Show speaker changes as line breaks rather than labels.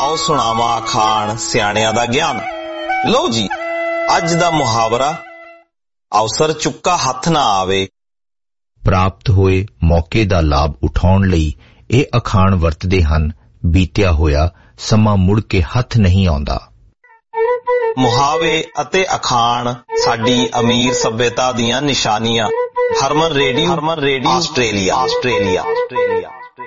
आओ सुणावा अखाण सियाणियां दा ज्ञान। लो जी अज दा मुहावरा, अवसर चुक्का हथ ना आवे।
ਪ੍ਰਾਪਤ ਹੋਏ ਮੌਕੇ ਦਾ ਲਾਭ ਉਠਾਉਣ ਲਈ ਇਹ ਅਖਾਣ ਵਰਤਦੇ ਹਨ, ਬੀਤਿਆ ਹੋਇਆ ਸਮਾਂ ਮੁੜ ਕੇ ਹੱਥ ਨਹੀਂ ਆਉਂਦਾ।
ਮੁਹਾਵੇ ਅਤੇ ਅਖਾਣ ਸਾਡੀ ਅਮੀਰ ਸੱਭਿਅਤਾ ਦੀਆਂ ਨਿਸ਼ਾਨੀਆਂ। ਹਰਮਨ ਰੇਡੀਓ ਆਸਟ੍ਰੇਲੀਆ।